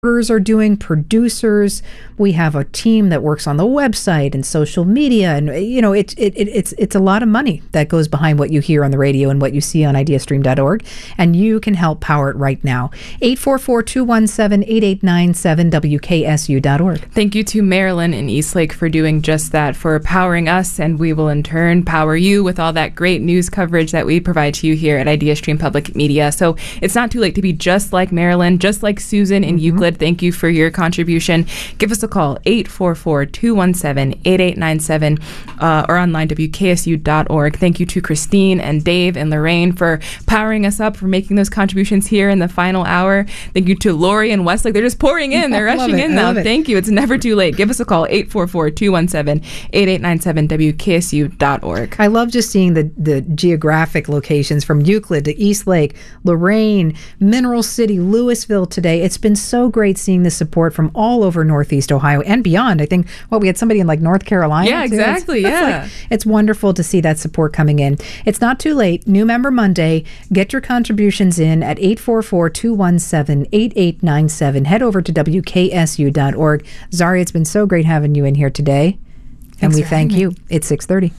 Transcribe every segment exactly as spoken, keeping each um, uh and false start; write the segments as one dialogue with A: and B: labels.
A: are doing, producers. We have a team that works on the website and social media, and you know it, it, it it's it's a lot of money that goes behind what you hear on the radio and what you see on idea stream dot org, and you can help power it right now. eight four four, two one seven, eight eight nine seven, W K S U dot org.
B: Thank you to Marilyn in Eastlake for doing just that, for powering us, and we will in turn power you with all that great news coverage that we provide to you here at IdeaStream Public Media. So it's not too late to be just like Marilyn, just like Susan in mm-hmm. Euclid. Thank you for your contribution. Give us a call, eight four four, two one seven, eight eight nine seven, uh, or online, W K S U dot org. Thank you to Christine and Dave and Lorraine for powering us up, for making those contributions here in the final hour. Thank you to Lori and Westlake. They're just pouring in. They're rushing in now. Thank you. It's never too late. Give us a call, eight four four, two one seven, eight eight nine seven, W K S U dot org.
A: I love just seeing the, the geographic locations from Euclid to Eastlake, Lorraine, Mineral City, Louisville today. It's been so great seeing the support from all over Northeast Ohio and beyond. I think, what, we had somebody in like North Carolina.
B: Yeah,
A: too.
B: exactly.
A: It's,
B: yeah.
A: Like, it's wonderful to see that support coming in. It's not too late. New Member Monday. Get your contributions in at eight four four, two one seven, eight eight nine seven. Head over to W K S U dot org. Zaria, it's been so great having you in here today.
C: Thanks
A: and we thank
C: me.
A: you. It's six thirty.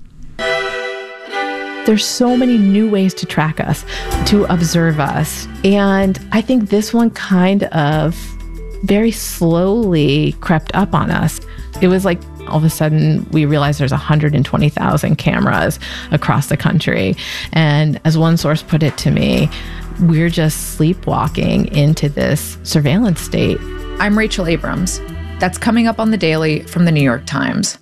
C: There's so many new ways to track us, to observe us. And I think this one kind of very slowly crept up on us. It was like all of a sudden we realized there's one hundred twenty thousand cameras across the country. And as one source put it to me, we're just sleepwalking into this surveillance state.
D: I'm Rachel Abrams. That's coming up on The Daily from the New York Times.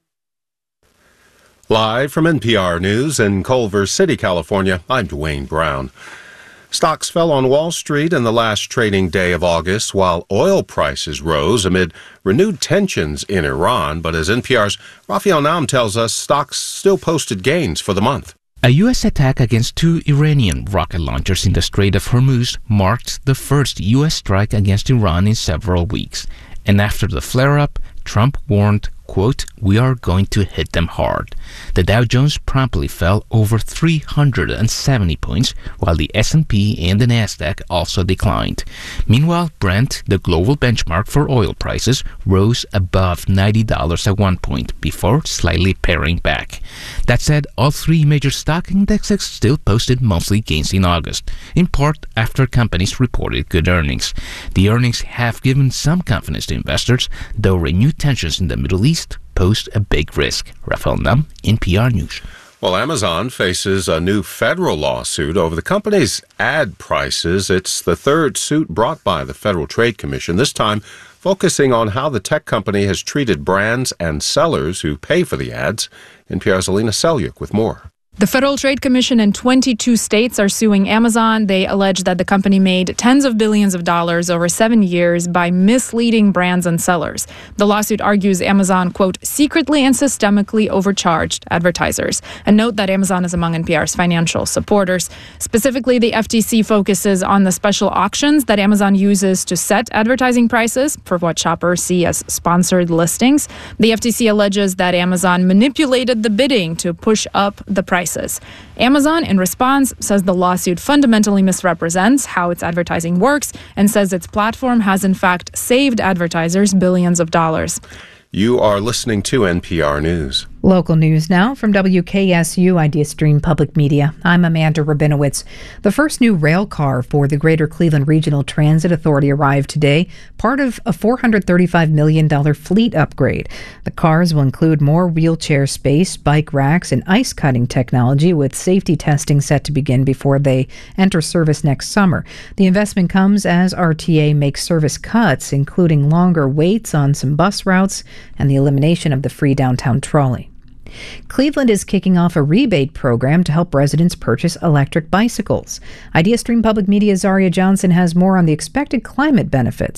E: Live from N P R News in Culver City, California, I'm Dwayne Brown. Stocks fell on Wall Street in the last trading day of August, while oil prices rose amid renewed tensions in Iran. But as N P R's Raphael Naum tells us, stocks still posted gains for the month.
F: A U S attack against two Iranian rocket launchers in the Strait of Hormuz marked the first U S strike against Iran in several weeks. And after the flare-up, Trump warned, quote, "We are going to hit them hard." The Dow Jones promptly fell over three hundred seventy points, while the S and P and the Nasdaq also declined. Meanwhile, Brent, the global benchmark for oil prices, rose above ninety dollars at one point before slightly paring back. That said, all three major stock indexes still posted monthly gains in August, in part after companies reported good earnings. The earnings have given some confidence to investors, though renewed tensions in the Middle East pose a big risk. Raphael Naum, N P R News.
E: Well, Amazon faces a new federal lawsuit over the company's ad prices. It's the third suit brought by the Federal Trade Commission, this time focusing on how the tech company has treated brands and sellers who pay for the ads. N P R's Alina Selyuk with more.
G: The Federal Trade Commission in twenty-two states are suing Amazon. They allege that the company made tens of billions of dollars over seven years by misleading brands and sellers. The lawsuit argues Amazon, quote, secretly and systemically overcharged advertisers. And note that Amazon is among N P R's financial supporters. Specifically, the F T C focuses on the special auctions that Amazon uses to set advertising prices for what shoppers see as sponsored listings. The F T C alleges that Amazon manipulated the bidding to push up the price. Amazon, in response, says the lawsuit fundamentally misrepresents how its advertising works and says its platform has in fact saved advertisers billions of dollars.
E: You are listening to N P R News.
A: Local news now from W K S U IdeaStream Public Media. I'm Amanda Rabinowitz. The first new rail car for the Greater Cleveland Regional Transit Authority arrived today, part of a four hundred thirty-five million dollars fleet upgrade. The cars will include more wheelchair space, bike racks, and ice cutting technology, with safety testing set to begin before they enter service next summer. The investment comes as R T A makes service cuts, including longer waits on some bus routes and the elimination of the free downtown trolley. Cleveland is kicking off a rebate program to help residents purchase electric bicycles. IdeaStream Public Media's Zaria Johnson has more on the expected climate benefits.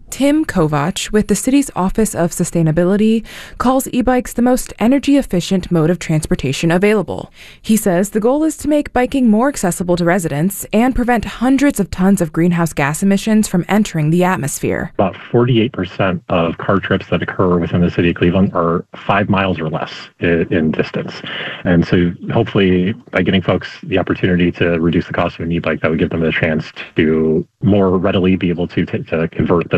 B: Tim Kovach with the city's Office of Sustainability calls e-bikes the most energy-efficient mode of transportation available. He says the goal is to make biking more accessible to residents and prevent hundreds of tons of greenhouse gas emissions from entering the atmosphere.
H: About forty-eight percent of car trips that occur within the city of Cleveland are five miles or less in, in distance. And so hopefully by getting folks the opportunity to reduce the cost of an e-bike, that would give them a chance to more readily be able to, t- to convert those